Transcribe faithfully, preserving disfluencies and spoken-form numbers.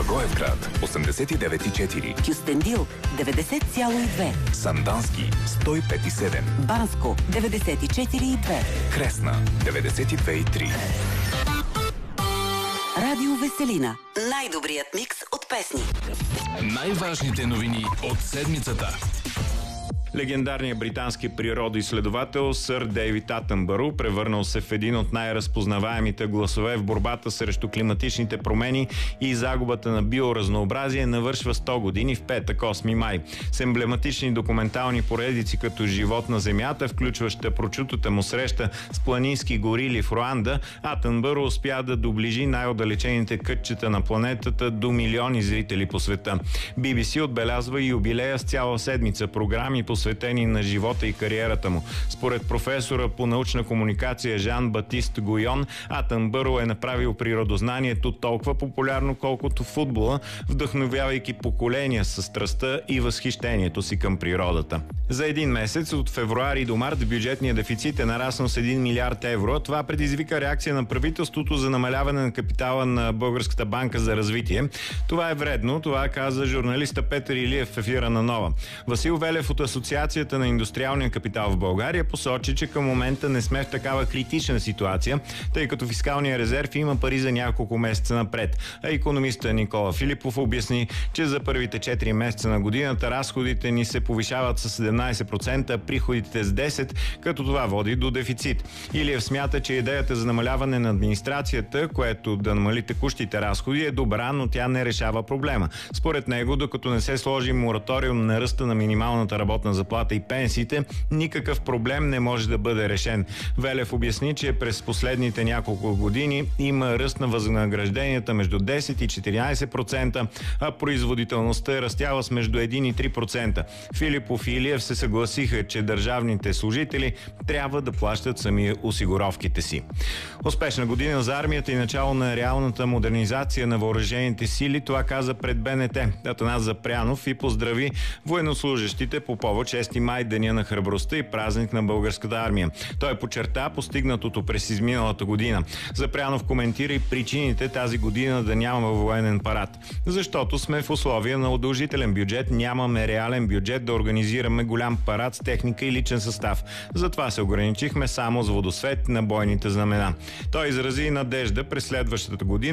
Благоевград осемдесет и девет и четири, Кюстендил деветдесет цяло и две, Сандански сто и пет и седем, Банско деветдесет и четири и две, Кресна деветдесет и две и три. Радио Веселина. Най-добрият микс от песни. Най-важните новини от седмицата. Легендарният британски природоизследовател сър Дейвид Атънбъро, превърнал се в един от най-разпознаваемите гласове в борбата срещу климатичните промени и загубата на биоразнообразие, навършва сто години в петък, осми май. С емблематични документални поредици като "Живот на Земята", включваща прочутата му среща с планински горили в Руанда, Атънбъро успя да доближи най-отдалечените кътчета на планетата до милиони зрители по света. Би Би Си отбелязва и юбилея с цяла седмица програми, посветени на живота и кариерата му. Според професора по научна комуникация Жан Батист Гуйон, Атънбъро е направил природознанието толкова популярно, колкото футбола, вдъхновявайки поколения със страстта и възхищението си към природата. За един месец, от февруари до март, бюджетният дефицит е нараснал с един милиард евро. Това предизвика реакция на правителството за намаляване на капитала на Българската банка за развитие. Това е вредно, това каза журналиста Петър Илиев в ефира на Нова. Васил Велев от Асоциацията на индустриалния капитал в България посочи, че към момента не сме в такава критична ситуация, тъй като фискалния резерв има пари за няколко месеца напред. А икономиста Никола Филипов обясни, че за първите четири месеца на годината разходите ни се повишават с седемнадесет процента, приходите с десет процента, като това води до дефицит. Илиев смята, че идеята за намаляване на администрацията, което да намали текущите разходи, е добра, но тя не решава проблема. Според него, докато не се сложи мораториум на ръста на минималната работна заплата и пенсиите, никакъв проблем не може да бъде решен. Велев обясни, че през последните няколко години има ръст на възнагражденията между десет и четиринадесет процента, а производителността е растяла с между един и три процента. Филипов и Илиев се съгласиха, че държавните служители трябва да плащат сами осигуровките си. Успешна година за армията и начало на реалната модернизация на въоръжените сили, това каза пред Б Н Т Атанас Запрянов и поздрави военнослужещите по повод шести май, деня на храбростта и празник на българската армия. Той подчерта постигнатото през изминалата година. Запрянов коментира и причините тази година да няма военен парад. Защото сме в условия на удължителен бюджет, нямаме реален бюджет да организираме голям парад с техника и личен състав. Затова се ограничихме само с водосвет на бойните знамена. Той изрази надежда през следващата година